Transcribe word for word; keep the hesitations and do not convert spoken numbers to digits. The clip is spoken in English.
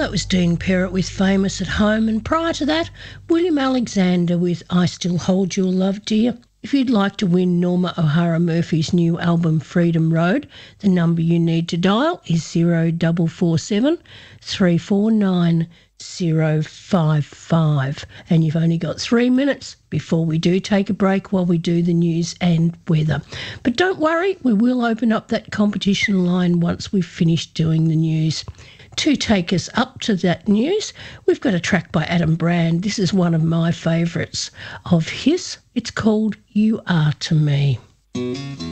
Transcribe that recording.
that was Dean Perrott with Famous at Home, and prior to that, William Alexander with I Still Hold Your Love, Dear. If you'd like to win Norma O'Hara Murphy's new album Freedom Road, the number you need to dial is zero four four seven, three four nine, zero five five. And you've only got three minutes before we do take a break while we do the news and weather. But don't worry, we will open up that competition line once we've finished doing the news. To take us up to that news, we've got a track by Adam Brand. This is one of my favourites of his. It's called You Are to Me.